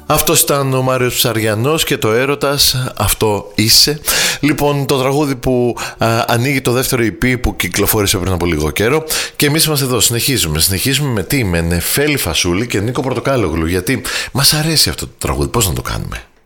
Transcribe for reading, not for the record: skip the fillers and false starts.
Αυτός ήταν ο Μάριος Ψαριανός και το Έρωτας, αυτό είσαι. Λοιπόν, το τραγούδι που ανοίγει το δεύτερο EP που κυκλοφόρησε πριν από λίγο καιρό. Και εμείς είμαστε εδώ, συνεχίζουμε με τι, με Νεφέλη Φασούλη και Νίκο Πορτοκάλογλου, γιατί μας αρέσει αυτό το τραγούδι, πώς να το κάνουμε.